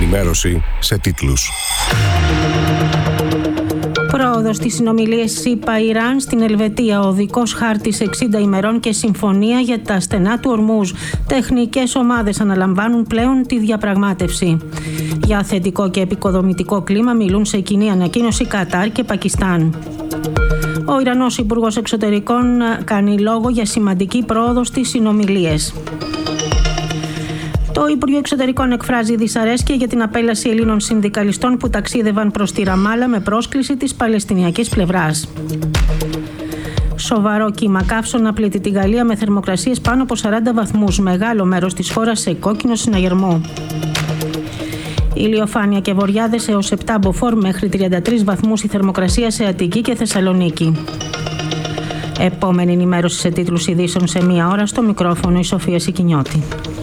ενημέρωση σε τίτλους. Πρόοδος στις συνομιλίες ΣΥΠΑ-Ιράν στην Ελβετία, οδικός χάρτης 60 ημερών και συμφωνία για τα στενά του Ορμούζ. Τεχνικές ομάδες αναλαμβάνουν πλέον τη διαπραγμάτευση. Για θετικό και επικοδομητικό κλίμα μιλούν σε κοινή ανακοίνωση Κατάρ και Πακιστάν. Ο Ιρανός Υπουργός Εξωτερικών κάνει λόγο για σημαντική πρόοδο στις συνομιλίες. Το Υπουργείο Εξωτερικών εκφράζει δυσαρέσκεια για την απέλαση Ελλήνων συνδικαλιστών που ταξίδευαν προς τη Ραμάλα με πρόσκληση της Παλαιστινιακής πλευράς. Σοβαρό κύμα καύσωνα πλήττει τη Γαλλία με θερμοκρασίες πάνω από 40 βαθμούς, μεγάλο μέρος της χώρας σε κόκκινο συναγερμό. Ηλιοφάνεια και βοριάδες έως 7 μποφόρ, μέχρι 33 βαθμούς η θερμοκρασία σε Αττική και Θεσσαλονίκη. Επόμενη ενημέρωση σε τίτλους ειδήσεων σε 1 ώρα, στο μικρόφωνο η Σοφία Σικινιώτη.